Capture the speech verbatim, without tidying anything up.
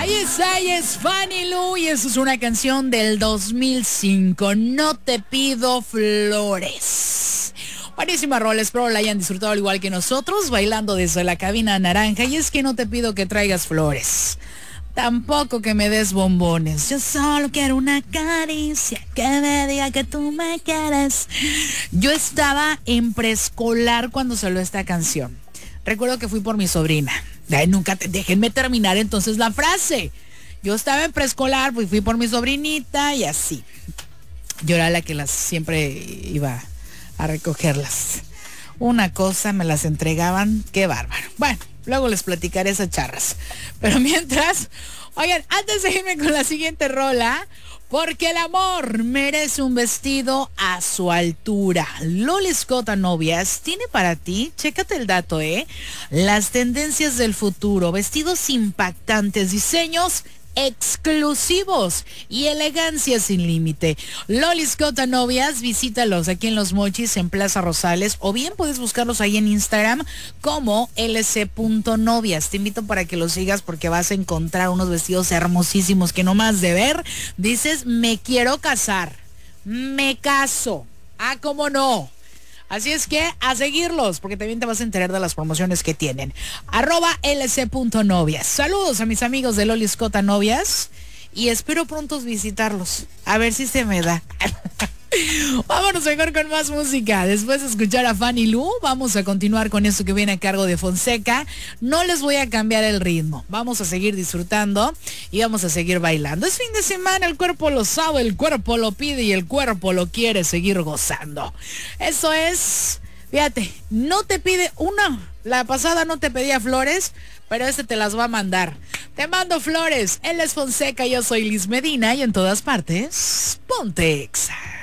Ahí está, ahí es Fanny Lu y eso es una canción del dos mil cinco. No te pido flores. Buenísima rola, espero la hayan disfrutado al igual que nosotros, bailando desde la cabina naranja. Y es que no te pido que traigas flores, tampoco que me des bombones. Yo solo quiero una caricia que me diga que tú me quieres. Yo estaba en preescolar cuando salió esta canción. Recuerdo que fui por mi sobrina. Ay, nunca te, déjenme terminar entonces la frase. Yo estaba en preescolar, pues fui por mi sobrinita y así. Yo era la que las siempre iba a recogerlas. Una cosa, me las entregaban, qué bárbaro. Bueno, luego les platicaré esas charras. Pero mientras, oigan, antes de irme con la siguiente rola, porque el amor merece un vestido a su altura. Lolis Cota Novias tiene para ti, chécate el dato, ¿eh? Las tendencias del futuro, vestidos impactantes, diseños exclusivos y elegancia sin límite. Lolis Cota Novias, visítalos aquí en Los Mochis, en Plaza Rosales, o bien puedes buscarlos ahí en Instagram como L C punto novias. Te invito para que los sigas porque vas a encontrar unos vestidos hermosísimos que nomás de ver dices, me quiero casar, me caso. Ah, ¿cómo no? Así es que a seguirlos, porque también te vas a enterar de las promociones que tienen. Arroba L C punto novias. Saludos a mis amigos de Lolis Cota Novias y espero pronto visitarlos. A ver si se me da. Vámonos mejor con más música. Después de escuchar a Fanny Lu, vamos a continuar con esto que viene a cargo de Fonseca. No les voy a cambiar el ritmo. Vamos a seguir disfrutando y vamos a seguir bailando. Es fin de semana, el cuerpo lo sabe, el cuerpo lo pide y el cuerpo lo quiere seguir gozando. Eso es, fíjate, no te pide una. La pasada no te pedía flores, pero este te las va a mandar. Te mando flores. Él es Fonseca, yo soy Liz Medina y en todas partes, ponte Exa.